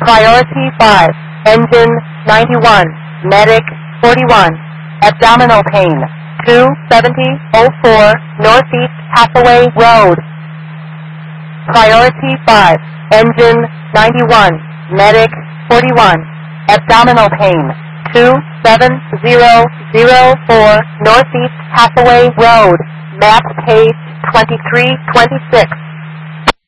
Priority 5, engine 91, medic 41, abdominal pain 27004 Northeast Hathaway Road. Priority 5, engine 91, medic 41, abdominal pain 27004 Northeast Hathaway Road. Map page 2326.